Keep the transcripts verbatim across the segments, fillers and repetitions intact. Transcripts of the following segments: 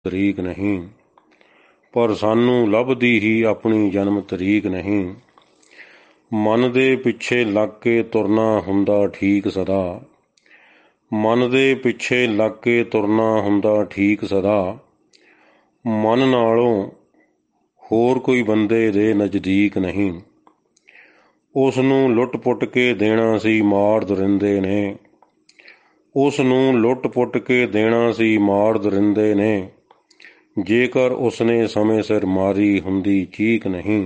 ਤਰੀਕ ਨਹੀਂ, ਪਰ ਸਾਨੂੰ ਲੱਭਦੀ ਹੀ ਆਪਣੀ ਜਨਮ ਤਰੀਕ ਨਹੀਂ। ਮਨ ਦੇ ਪਿੱਛੇ ਲੱਗ ਕੇ ਤੁਰਨਾ ਹੁੰਦਾ ਠੀਕ ਸਦਾ, ਮਨ ਦੇ ਪਿੱਛੇ ਲੱਗ ਕੇ ਤੁਰਨਾ ਹੁੰਦਾ ਠੀਕ ਸਦਾ। ਮਨ ਨਾਲੋਂ ਹੋਰ ਕੋਈ ਬੰਦੇ ਦੇ ਨਜ਼ਦੀਕ ਨਹੀਂ, ਉਸ ਨੂੰ ਲੁੱਟ ਪੁੱਟ ਕੇ ਦੇਣਾ ਸੀ ਮਾਰ ਦਰਿੰਦੇ ਨੇ, ਉਸ ਨੂੰ ਲੁੱਟ ਪੁੱਟ ਕੇ ਦੇਣਾ ਸੀ ਮਾਰ ਦਰਿੰਦੇ ਨੇ। ਜੇਕਰ ਉਸਨੇ ਸਮੇਂ ਸਿਰ ਮਾਰੀ ਹੁੰਦੀ ਚੀਕ ਨਹੀਂ।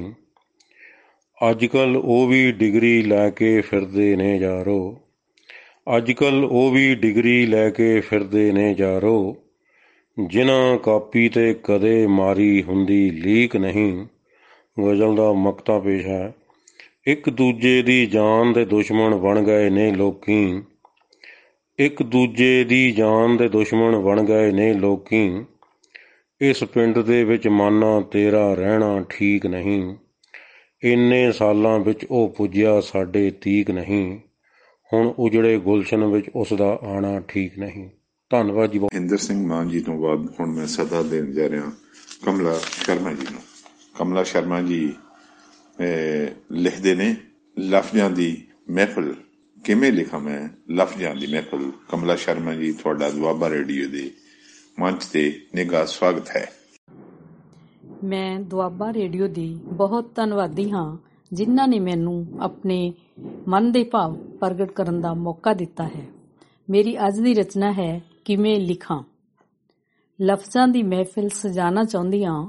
ਅੱਜ ਕੱਲ੍ਹ ਉਹ ਵੀ ਡਿਗਰੀ ਲੈ ਕੇ ਫਿਰਦੇ ਨੇ ਯਾਰੋ, ਅੱਜ ਕੱਲ੍ਹ ਉਹ ਵੀ ਡਿਗਰੀ ਲੈ ਕੇ ਫਿਰਦੇ ਨੇ ਯਾਰੋ। ਜਿਨ੍ਹਾਂ ਕਾਪੀ 'ਤੇ ਕਦੇ ਮਾਰੀ ਹੁੰਦੀ ਲੀਕ ਨਹੀਂ। ਗਜ਼ਲ ਦਾ ਮਕਤਾ ਪੇਸ਼ ਹੈ। ਇੱਕ ਦੂਜੇ ਦੀ ਜਾਨ ਦੇ ਦੁਸ਼ਮਣ ਬਣ ਗਏ ਨੇ ਲੋਕੀ, ਇੱਕ ਦੂਜੇ ਦੀ ਜਾਨ ਦੇ ਦੁਸ਼ਮਣ ਬਣ ਗਏ ਨੇ ਲੋਕੀ। ਇਸ ਪਿੰਡ ਦੇ ਵਿੱਚ ਮਾਨਾ ਤੇਰਾ ਰਹਿਣਾ ਠੀਕ ਨਹੀਂ, ਇੰਨੇ ਸਾਲਾਂ ਵਿੱਚ ਉਹ ਪੁੱਜਿਆ ਸਾਡੇ ਤੀਕ ਨਹੀਂ। ਹੁਣ ਉਜੜੇ ਗੁਲਸ਼ਨ ਵਿੱਚ ਉਸ ਦਾ ਆਉਣਾ ਠੀਕ ਨਹੀਂ। ਧੰਨਵਾਦ ਜੀ। ਇੰਦਰ ਸਿੰਘ ਮਾਨ ਜੀ ਤੋਂ ਬਾਅਦ ਹੁਣ ਮੈਂ ਸਦਾ ਦੇਣ ਜਾ ਰਿਹਾ ਕਮਲਾ ਸ਼ਰਮਾ ਜੀ ਨੂੰ। ਕਮਲਾ ਸ਼ਰਮਾ ਜੀ ਲਿਖਦੇ ਨੇ, ਲਫ਼ਜ਼ਾਂ ਦੀ ਮਹਿਫਲ ਕਿਵੇਂ ਲਿਖਾਂ ਮੈਂ ਲਫ਼ਜ਼ਾਂ ਦੀ ਮਹਿਫਲ। ਕਮਲਾ ਸ਼ਰਮਾ ਜੀ, ਤੁਹਾਡਾ ਦੁਆਬਾ ਰੇਡੀਓ ਦੇ ਮੰਚ ਤੇ ਨਿੱਘਾ ਸਵਾਗਤ ਹੈ। ਮੈਂ ਦੁਆਬਾ ਰੇਡੀਓ ਦੀ ਬਹੁਤ ਧੰਨਵਾਦੀ ਹਾਂ, ਜਿਨ੍ਹਾਂ ਨੇ ਮੈਨੂੰ ਆਪਣੇ ਮਨ ਦੇ ਭਾਵ ਪ੍ਰਗਟ ਕਰਨ ਦਾ ਮੌਕਾ ਦਿੱਤਾ ਹੈ। ਮੇਰੀ ਅੱਜ ਦੀ ਰਚਨਾ ਹੈ ਕਿਵੇਂ ਲਿਖਾਂ। ਲਫ਼ਜ਼ਾਂ ਦੀ ਮਹਿਫਿਲ ਸਜਾਣਾ ਚਾਹੁੰਦੀ ਹਾਂ,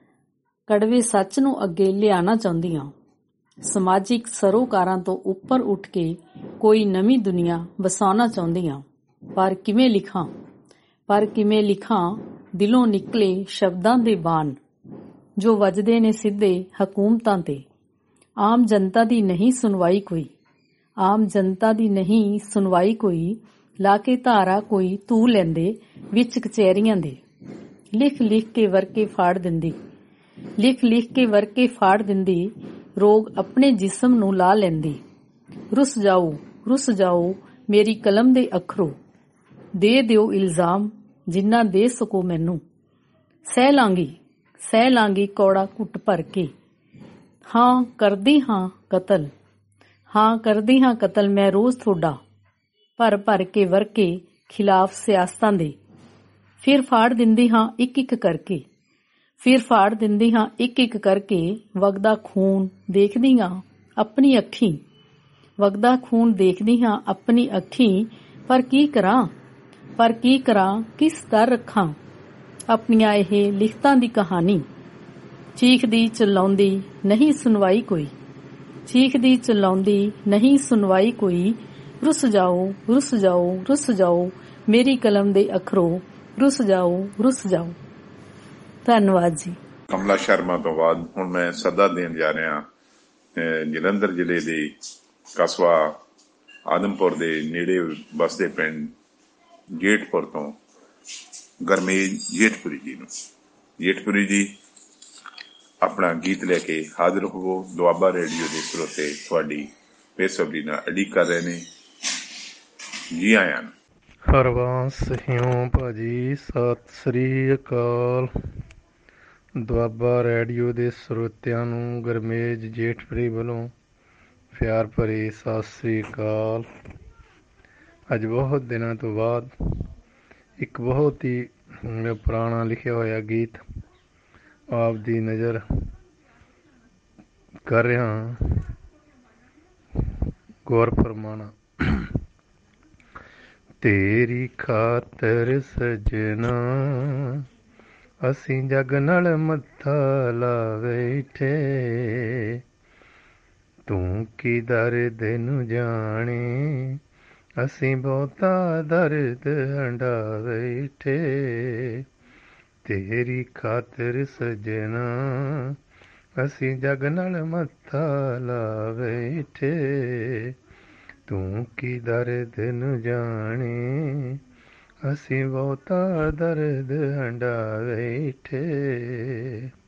ਕੜਵੇ ਸੱਚ ਨੂੰ ਅੱਗੇ ਲਿਆਉਣਾ ਚਾਹੁੰਦੀ ਹਾਂ। ਸਮਾਜਿਕ ਸਰੋਕਾਰਾਂ ਤੋਂ ਉੱਪਰ ਉੱਠ ਕੇ ਕੋਈ ਨਵੀਂ ਦੁਨੀਆ ਵਸਾਉਣਾ ਚਾਹੁੰਦੀ ਹਾਂ। ਪਰ ਕਿਵੇਂ ਲਿਖਾਂ, ਪਰ ਕਿਵੇਂ ਲਿਖਾਂ ਦਿਲੋਂ ਨਿਕਲੇ ਸ਼ਬਦਾਂ ਦੇ ਬਾਣ, ਜੋ ਵੱਜਦੇ ਨੇ ਸਿੱਧੇ ਹਕੂਮਤਾਂ ਤੇ। ਆਮ ਜਨਤਾ ਦੀ ਨਹੀਂ ਸੁਣਵਾਈ ਕੋਈ, ਆਮ ਜਨਤਾ ਦੀ ਨਹੀਂ ਸੁਣਵਾਈ ਕੋਈ। ਲਾ ਕੇ ਧਾਰਾ ਕੋਈ ਤੂੰ ਲੈਂਦੇ ਵਿੱਚ ਕਚਹਿਰੀਆਂ ਦੇ। ਲਿਖ ਲਿਖ ਕੇ ਵਰਕੇ ਫਾੜ ਦਿੰਦੀ, ਲਿਖ ਲਿਖ ਕੇ ਵਰਕੇ ਫਾੜ ਦਿੰਦੀ। ਰੋਗ ਆਪਣੇ ਜਿਸਮ ਨੂੰ ਲਾ ਲੈਂਦੀ। ਰੁੱਸ ਜਾਓ ਰੁੱਸ ਜਾਓ ਮੇਰੀ ਕਲਮ ਦੇ ਅੱਖਰੋਂ, ਦੇ ਦਿਓ ਇਲਜ਼ਾਮ ਜਿੰਨਾ ਦੇ ਸਕੋ ਮੈਨੂੰ। ਸਹਿ ਲਾਂਗੀ ਸਹਿ ਲਾਂਗੀ ਕੌੜਾ ਘੁੱਟ ਭਰ ਕੇ। ਹਾਂ ਕਰਦੀ ਹਾਂ ਕਤਲ, ਹਾਂ ਕਰਦੀ ਹਾਂ ਕਤਲ ਮੈਂ ਰੋਜ਼ ਤੁਹਾਡਾ, ਭਰ ਭਰ ਕੇ ਵਰਕੇ ਖਿਲਾਫ ਸਿਆਸਤਾਂ ਦੇ। ਫਿਰ ਫਾੜ ਦਿੰਦੀ ਹਾਂ ਇੱਕ ਇੱਕ ਕਰਕੇ, ਫਿਰ ਫਾੜ ਦਿੰਦੀ ਹਾਂ ਇੱਕ ਇੱਕ ਕਰਕੇ। ਵਗਦਾ ਖੂਨ ਦੇਖਦੀ ਹਾਂ ਆਪਣੀ ਅੱਖੀਂ, ਵਗਦਾ ਖੂਨ ਦੇਖਦੀ ਹਾਂ ਆਪਣੀ ਅੱਖੀਂ। ਪਰ ਕੀ ਕਰਾਂ, ਪਰ ਕੀ ਕਰਾਂ ਕਿਸ ਦਰ ਰੱਖਾਂ ਆਪਣੀਆਂ ਇਹ ਲਿਖਤਾਂ ਦੀ ਕਹਾਣੀ। ਚੀਖਦੀ ਚਲਾਉਂਦੀ ਨਹੀਂ ਸੁਣਵਾਈ ਕੋਈ, ਚੀਖਦੀ ਚਲਾਉਂਦੀ ਨਹੀਂ ਸੁਣਵਾਈ ਕੋਈ। ਰੁੱਸ ਜਾਓ ਰੁੱਸ ਜਾਓ ਰੁੱਸ ਜਾਓ ਮੇਰੀ ਕਲਮ ਦੇ ਅੱਖਰੋਂ, ਰੁੱਸ ਜਾਓ ਰੁੱਸ ਜਾਓ। ਧੰਨਵਾਦ ਜੀ। ਕਮਲਾ ਸ਼ਰਮਾ ਤੋਂ ਬਾਅਦ ਹੁਣ ਮੈਂ ਸਦਾ ਦੇਣ ਜਾ ਰਿਹਾ ਜਲੰਧਰ ਜ਼ਿਲ੍ਹੇ ਦੇ ਕਸਬਾ ਆਦਮਪੁਰ ਦੇ ਨੇੜੇ ਵਸਦੇ ਪਿੰਡ ਜੇਠਪੁਰ ਤੋਂ ਗਰਮੇਜ ਜੇਠਪੁਰੀ ਜੀ ਨੂੰ। ਜੇਠਪੁਰੀ ਜੀ ਆਪਣਾ ਗੀਤ ਲੈ ਕੇ ਹਾਜ਼ਰ ਹੋਵੋ। ਦੁਆਬਾ ਰੇਡੀਓ ਦੇ ਸਰੋਤੇ ਤੁਹਾਡੀ ਬੇਸਬਰੀ ਨਾਲ ਉਡੀਕ ਕਰ ਰਹੇ ਨੇ। ਜੀ ਆਇਆਂ ਨੂੰ। ਹਰਬੰਸ ਸਿਉ ਭਾਜੀ, ਸਤਿ ਸ੍ਰੀ ਅਕਾਲ। ਦੁਆਬਾ ਰੇਡੀਓ ਦੇ ਸਰੋਤਿਆਂ ਨੂੰ ਗਰਮੇਜ ਜੇਠਪੁਰੀ ਵੱਲੋਂ ਪਿਆਰ ਭਰੀ ਸਤਿ ਸ੍ਰੀ ਅਕਾਲ। ਅੱਜ ਬਹੁਤ ਦਿਨਾਂ ਤੋਂ ਬਾਅਦ ਇੱਕ ਬਹੁਤ ਹੀ ਪੁਰਾਣਾ ਲਿਖਿਆ ਹੋਇਆ ਗੀਤ ਆਪ ਦੀ ਨਜ਼ਰ ਕਰ ਰਿਹਾ ਹਾਂ। ਗੌਰ ਫਰਮਾਣਾ। ਤੇਰੀ ਖਾਤਰ ਸਜਣਾ ਅਸੀਂ ਜਗ ਨਾਲ ਮੱਥਾ ਲਾ ਬੈਠੇ, ਤੂੰ ਕੀ ਦਰਦ ਨੂੰ ਜਾਣੇ ਅਸੀਂ ਬਹੁਤਾ ਦਰਦ ਹੰਢਾ ਬੈਠੇ। ਤੇਰੀ ਖਾਤਰ ਸਜਣਾ ਅਸੀਂ ਜਗ ਨਾਲ ਮੱਥਾ ਲਾ ਬੈਠੇ, ਤੂੰ ਕੀ ਦਰਦ ਨੂੰ ਜਾਣੇ ਅਸੀਂ ਬਹੁਤਾ ਦਰਦ ਹੰਢਾ ਬੈਠੇ।